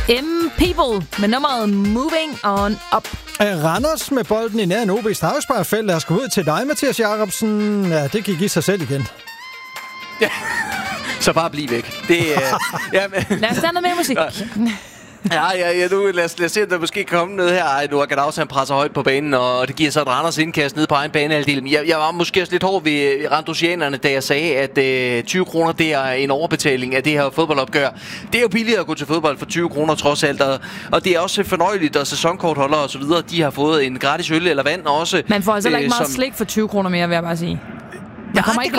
M-People med nummeret Moving On Up. Randers med bolden i nærheden OB straffesparkfelt. Lad os gå ud til dig, Mathias Jacobsen. Ja, det gik i sig selv igen. Ja. Så bare bliv væk. Det, lad os tage noget mere musik. Ja, nu lad os se, at der måske kan komme noget her. Nu er Gadaus, han presser højt på banen, og det giver så et Randers indkast ned på egen banehalvdel. Jeg var måske også lidt hård ved randosianerne, da jeg sagde, at 20 kroner, det er en overbetaling af det her fodboldopgør. Det er jo billigere at gå til fodbold for 20 kroner trods alt, og det er også fornøjeligt, og sæsonkortholdere og så videre, de har fået en gratis øl eller vand også. Man får altså ikke meget slik for 20 kroner mere, vil jeg bare sige. Det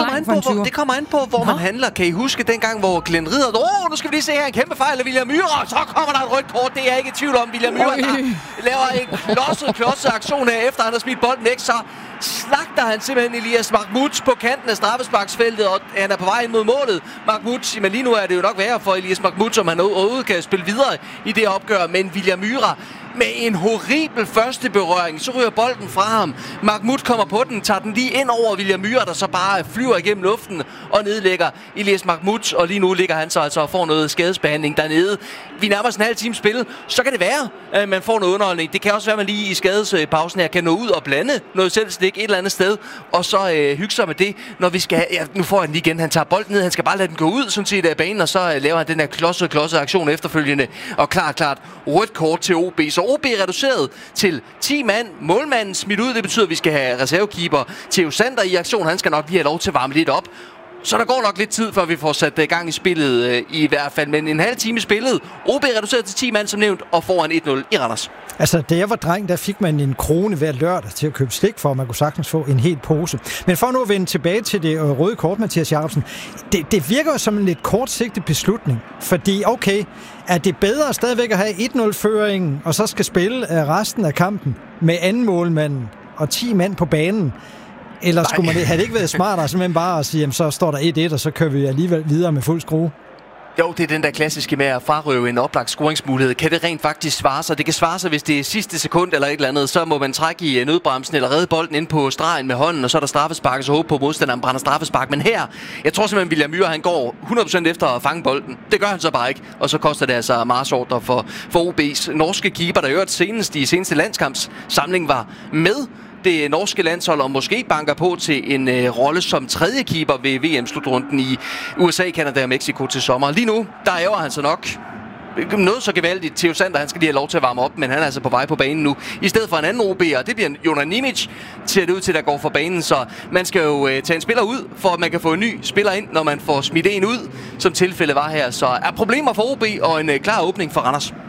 kommer an på, hvor man handler. Kan I huske dengang, hvor Glenn Ridder... nu skal vi lige se her en kæmpe fejl af William Myhre. Så kommer der et rødt kort. Det er jeg ikke i tvivl om. William Myhre, der laver en klodset aktion her, efter han har smidt bolden væk. Så slagter han simpelthen Elias Mahmoud på kanten af straffesparksfeltet, og han er på vej ind mod målet. Mahmoud, men lige nu er det jo nok værre for Elias Mahmoud, som han overhovedet kan spille videre i det opgør. Men William Myhre med en horribel første berøring, så ryger bolden fra ham. Mahmoud kommer på den, tager den lige ind over William Myhre, der så bare flyver igennem luften og nedlægger Elias Mahmoud, og lige nu ligger han så altså og får noget skadesbehandling dernede. Vi nærmer os en halv time spil, så kan det være, at man får noget underholdning. Det kan også være, at man lige i skadespausen her kan nå ud og blande noget selvstik et eller andet sted, og så hygge sig med det, når vi skal... Ja, nu får han lige igen. Han tager bolden ned, han skal bare lade den gå ud, sådan set af banen, og så laver han den her klodset aktion efterfølgende, og klart rødt kort til OB. Så OB er reduceret til 10 mand. Målmanden smidt ud, det betyder, at vi skal have reservekeeper Theo Sander i aktion. Han skal nok lige have lov til at varme lidt op. Så der går nok lidt tid, før vi får sat i gang i spillet i hvert fald. Men en halv time spillet. OB er reduceret til 10 mand, som nævnt, og foran 1-0 i Randers. Altså, da jeg var dreng, der fik man en krone hver lørdag til at købe slik for, at man kunne sagtens få en hel pose. Men for nu at vende tilbage til det røde kort, Mathias Jacobsen, det virker jo som en lidt kortsigtet beslutning. Fordi, okay, er det bedre stadigvæk at have 1-0-føringen, og så skal spille resten af kampen med anden målmanden og 10 mand på banen? Eller skulle man have det ikke været smartere simpelthen bare at sige, jamen, så står der 1-1, og så kører vi alligevel videre med fuld skrue? Jo, det er den der klassiske med at frarøve en oplagt scoringsmulighed. Kan det rent faktisk svare sig? Det kan svare sig, hvis det er sidste sekund eller et eller andet. Så må man trække i nødbremsen eller redde bolden ind på stregen med hånden, og så er der straffespark, og så håbe på, at modstanderen brænder straffespark. Men her, jeg tror simpelthen, William Myhre, han går 100% efter at fange bolden. Det gør han så bare ikke, og så koster det altså marchordre for OB's norske keeper, der senest i seneste landskampssamling var med det norske landshold, og måske banker på til en rolle som tredje keeper ved VM-slutrunden i USA, Canada og Mexico til sommer. Lige nu, der ærger han så nok noget så gevaldigt. Theo Sander, han skal lige have lov til at varme op, men han er altså på vej på banen nu. I stedet for en anden OB'er, det bliver Jonas Nimic, ser det ud til, der går for banen. Så man skal jo tage en spiller ud, for at man kan få en ny spiller ind, når man får smidt en ud, som tilfældet var her. Så er problemer for OB og en klar åbning for Randers.